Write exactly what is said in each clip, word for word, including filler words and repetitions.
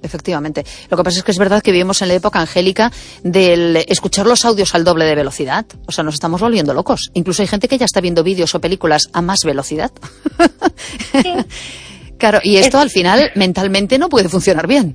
efectivamente. Lo que pasa es que es verdad que vivimos en la época, Angélica, del escuchar los audios al doble de velocidad. O sea, nos estamos volviendo locos. Incluso hay gente que ya está viendo vídeos o películas a más velocidad. Sí. Claro, y esto es... al final mentalmente no puede funcionar bien.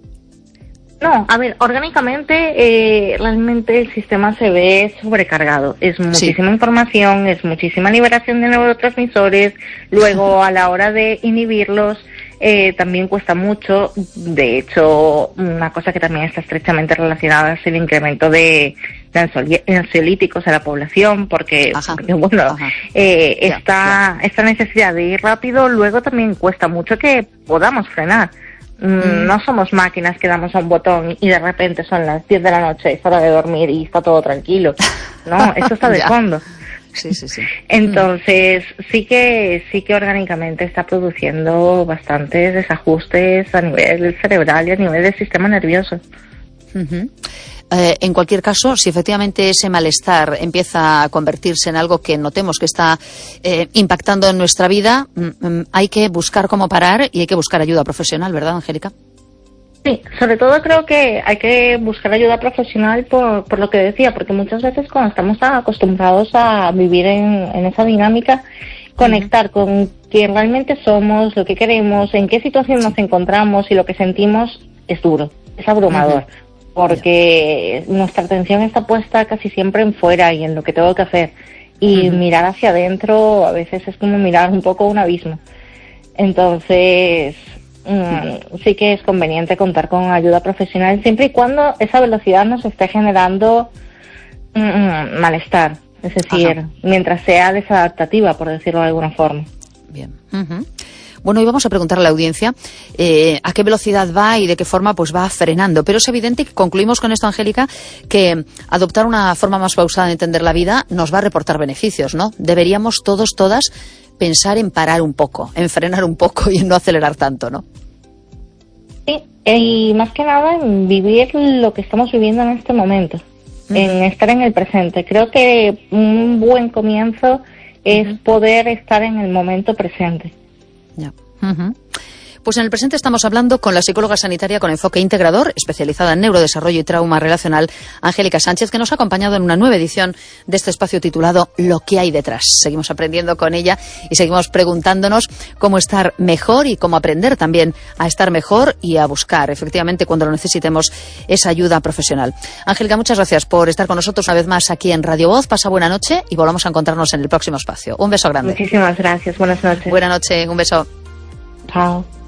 No, a ver, orgánicamente eh, realmente el sistema se ve sobrecargado. Es muchísima sí. información, es muchísima liberación de neurotransmisores. Luego, a la hora de inhibirlos, eh, también cuesta mucho. De hecho, una cosa que también está estrechamente relacionada es el incremento de, de ansiolíticos a la población, porque, porque bueno, eh, esta, esta necesidad de ir rápido, luego también cuesta mucho que podamos frenar. Mm. No somos máquinas que damos a un botón y de repente son las diez de la noche, es hora de dormir y está todo tranquilo. No, esto está de fondo. Sí, sí, sí. Entonces, sí que sí que orgánicamente está produciendo bastantes desajustes a nivel cerebral y a nivel del sistema nervioso. Uh-huh. Eh, en cualquier caso, si efectivamente ese malestar empieza a convertirse en algo que notemos que está eh, impactando en nuestra vida, mm, hay que buscar cómo parar y hay que buscar ayuda profesional, ¿verdad, Angélica? Sí, sobre todo creo que hay que buscar ayuda profesional por, por lo que decía, porque muchas veces cuando estamos acostumbrados a vivir en, en esa dinámica, conectar uh-huh. con quién realmente somos, lo que queremos, en qué situación nos encontramos y lo que sentimos es duro, es abrumador. Uh-huh. Porque yeah. nuestra atención está puesta casi siempre en fuera y en lo que tengo que hacer. Y uh-huh. mirar hacia adentro a veces es como mirar un poco un abismo. Entonces, uh-huh. mm, sí que es conveniente contar con ayuda profesional siempre y cuando esa velocidad nos esté generando mm, malestar. Es decir, uh-huh. mientras sea desadaptativa, por decirlo de alguna forma. Bien. Uh-huh. Bueno, hoy vamos a preguntar a la audiencia eh, a qué velocidad va y de qué forma pues va frenando. Pero es evidente que concluimos con esto, Angélica, que adoptar una forma más pausada de entender la vida nos va a reportar beneficios, ¿no? Deberíamos todos, todas, pensar en parar un poco, en frenar un poco y en no acelerar tanto, ¿no? Sí, y más que nada en vivir lo que estamos viviendo en este momento, uh-huh. en estar en el presente. Creo que un buen comienzo es uh-huh. poder estar en el momento presente. Ya. Uh-huh. Pues en el presente estamos hablando con la psicóloga sanitaria con enfoque integrador, especializada en neurodesarrollo y trauma relacional, Angélica Sánchez, que nos ha acompañado en una nueva edición de este espacio titulado Lo que hay detrás. Seguimos aprendiendo con ella y seguimos preguntándonos cómo estar mejor y cómo aprender también a estar mejor y a buscar, efectivamente, cuando lo necesitemos, esa ayuda profesional. Angélica, muchas gracias por estar con nosotros una vez más aquí en Radio Voz. Pasa buena noche y volvamos a encontrarnos en el próximo espacio. Un beso grande. Muchísimas gracias. Buenas noches. Buenas noches. Un beso. Chao.